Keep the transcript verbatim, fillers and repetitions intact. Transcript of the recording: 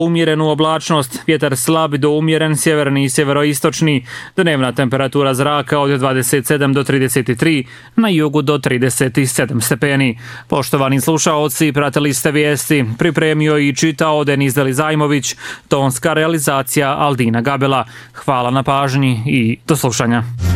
Umjerenu oblačnost, vjetar slab do umjeren sjeverni i sjeveroistočni, dnevna temperatura zraka od dvadeset sedam do trideset tri, na jugu do trideset sedam stepeni. Poštovani slušaoci, pratili ste vijesti, pripremio i čitao Denis Delizajmović, tonska realizacija Aldina Gabela. Hvala na pažnji i do slušanja.